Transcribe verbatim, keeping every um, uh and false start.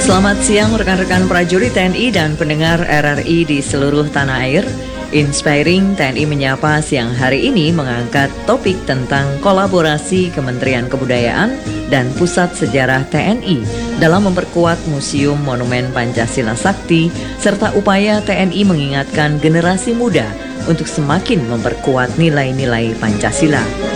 Selamat siang rekan-rekan prajurit T N I dan pendengar R R I di seluruh tanah air. Inspiring T N I Menyapa siang hari ini mengangkat topik tentang kolaborasi Kementerian Kebudayaan dan Pusat Sejarah T N I dalam memperkuat Museum Monumen Pancasila Sakti serta upaya T N I mengingatkan generasi muda untuk semakin memperkuat nilai-nilai Pancasila.